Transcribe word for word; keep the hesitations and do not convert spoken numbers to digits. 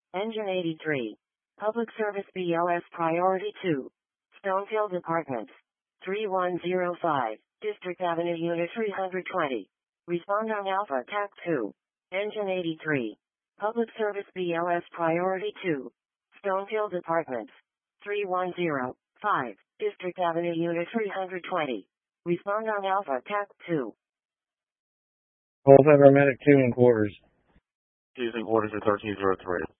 Engine eighty-three. Public Service B L S Priority two. Stonefield Apartments. three one zero five, District Avenue Unit three hundred twenty. Respond on Alpha T A C two. Engine eighty-three. Public Service B L S Priority two. Stonefield Apartments. three one zero five, District Avenue Unit three hundred twenty. Respond on Alpha T A C two. Both have our medic two in quarters. Using quarters at thirteen zero three.